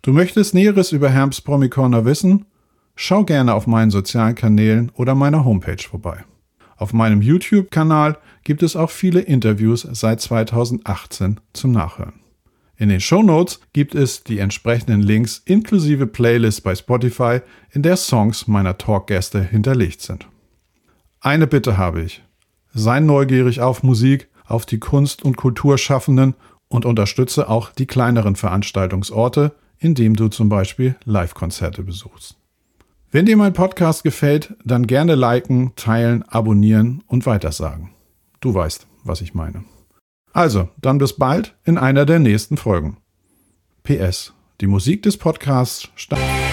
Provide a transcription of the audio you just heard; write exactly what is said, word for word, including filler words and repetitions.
Du möchtest Näheres über Herms Promi Corner wissen? Schau gerne auf meinen sozialen Kanälen oder meiner Homepage vorbei. Auf meinem YouTube-Kanal gibt es auch viele Interviews seit zweitausendachtzehn zum Nachhören. In den Shownotes gibt es die entsprechenden Links inklusive Playlist bei Spotify, in der Songs meiner Talkgäste hinterlegt sind. Eine Bitte habe ich. Sei neugierig auf Musik, auf die Kunst- und Kulturschaffenden und unterstütze auch die kleineren Veranstaltungsorte, indem du zum Beispiel Live-Konzerte besuchst. Wenn dir mein Podcast gefällt, dann gerne liken, teilen, abonnieren und weitersagen. Du weißt, was ich meine. Also, dann bis bald in einer der nächsten Folgen. P S. Die Musik des Podcasts stammt